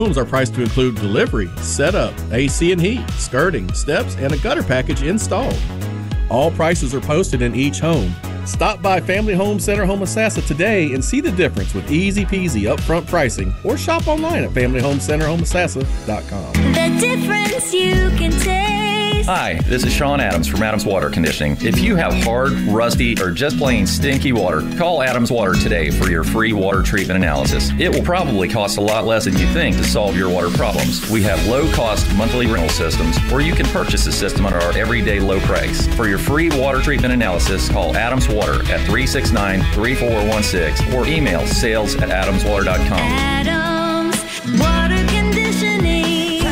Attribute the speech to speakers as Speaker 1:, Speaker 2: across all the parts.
Speaker 1: Homes are priced to include delivery, setup, AC and heat, skirting, steps, and a gutter package installed. All prices are posted in each home. Stop by Family Home Center Homosassa today and see the difference with easy-peasy upfront pricing, or shop online at FamilyHomeCenterHomosassa.com.
Speaker 2: The difference you can taste.
Speaker 3: Hi, this is Sean Adams from Adams Water Conditioning. If you have hard, rusty, or just plain stinky water, call Adams Water today for your free water treatment analysis. It will probably cost a lot less than you think to solve your water problems. We have low-cost monthly rental systems where you can purchase the system under our everyday low price. For your free water treatment analysis, call Adams Water at 369-3416 or email sales@adamswater.com.
Speaker 2: Adams Water Conditioning.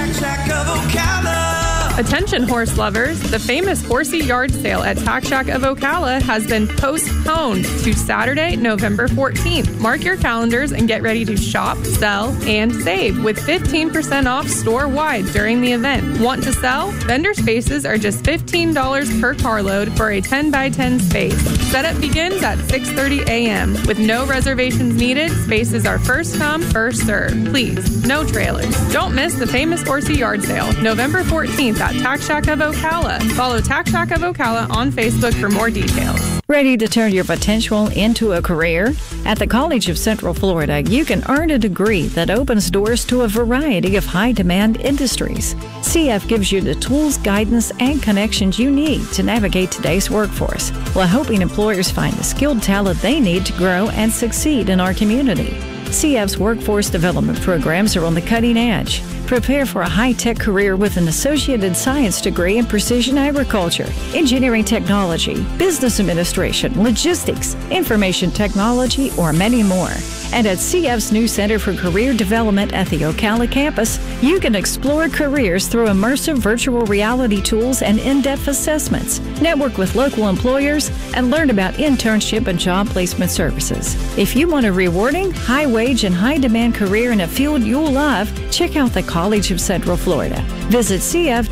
Speaker 4: Attention horse lovers, the famous horsey yard sale at Tack Shack of Ocala has been postponed to Saturday, November 14th. Mark your calendars and get ready to shop, sell, and save with 15% off store-wide during the event. Want to sell? Vendor spaces are just $15 per carload for a 10x10 space. Setup begins at 6:30 a.m. With no reservations needed, spaces are first come, first served. Please, no trailers. Don't miss the famous horsey yard sale, November 14th at Tack Shack of Ocala. Follow Tack Shack of Ocala on Facebook for more details.
Speaker 5: Ready to turn your potential into a career? At the College of Central Florida, you can earn a degree that opens doors to a variety of high-demand industries. CF gives you the tools, guidance, and connections you need to navigate today's workforce, while helping employers find the skilled talent they need to grow and succeed in our community. CF's workforce development programs are on the cutting edge. Prepare for a high-tech career with an associated science degree in precision agriculture, engineering technology, business administration, logistics, information technology, or many more. And at CF's new Center for Career Development at the Ocala campus, you can explore careers through immersive virtual reality tools and in-depth assessments, network with local employers, and learn about internship and job placement services. If you want a rewarding, high-wage, and high-demand career in a field you'll love, check out the College of Central Florida. Visit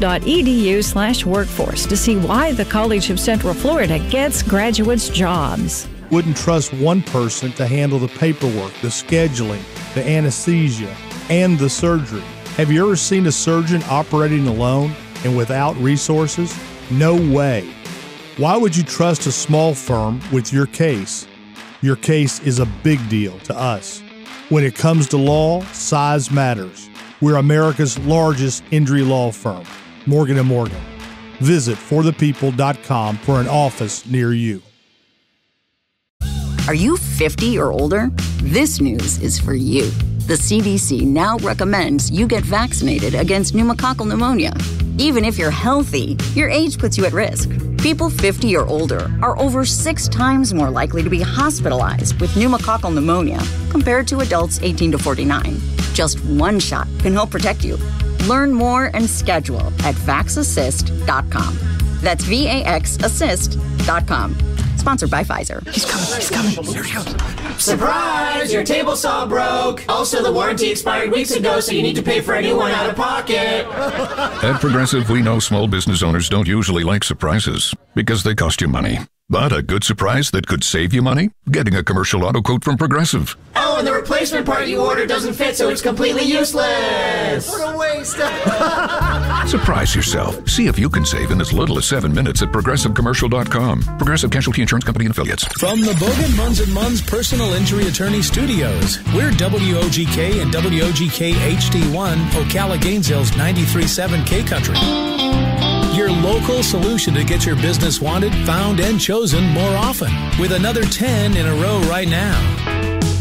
Speaker 5: cf.edu/workforce to see why the College of Central Florida gets graduates jobs.
Speaker 6: Wouldn't trust one person to handle the paperwork, the scheduling, the anesthesia, and the surgery. Have you ever seen a surgeon operating alone and without resources? No way. Why would you trust a small firm with your case? Your case is a big deal to us. When it comes to law, size matters. We're America's largest injury law firm, Morgan & Morgan. Visit forthepeople.com for an office near you.
Speaker 7: Are you 50 or older? This news is for you. The CDC now recommends you get vaccinated against pneumococcal pneumonia. Even if you're healthy, your age puts you at risk. People 50 or older are over 6 times more likely to be hospitalized with pneumococcal pneumonia compared to adults 18 to 49. Just one shot can help protect you. Learn more and schedule at vaxassist.com. That's VAXassist.com. Sponsored by Pfizer.
Speaker 8: He's coming. Here he goes. Surprise! Your table saw broke. Also, the warranty expired weeks ago, so you need to pay for a new one out of pocket.
Speaker 9: At Progressive, we know small business owners don't usually like surprises because they cost you money. But a good surprise that could save you money? Getting a commercial auto quote from Progressive.
Speaker 8: Oh, and the replacement part you ordered doesn't fit, so it's completely useless. What a waste.
Speaker 9: Surprise yourself. See if you can save in as little as 7 minutes at ProgressiveCommercial.com. Progressive Casualty Insurance Company and Affiliates.
Speaker 10: From the Bogan Munz & Munz Personal Injury Attorney Studios, we're WOGK and WOGK HD1, Ocala Gainesville's 93.7 K Country. Your local solution to get your business wanted, found, and chosen more often. With another 10 in a row right now.